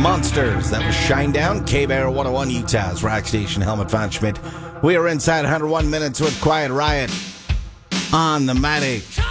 Monsters. That was Shinedown, K-Bear 101 Utah's Rock Station. Helmet Von Schmidt. We are inside 101 minutes with Quiet Riot on the Matic.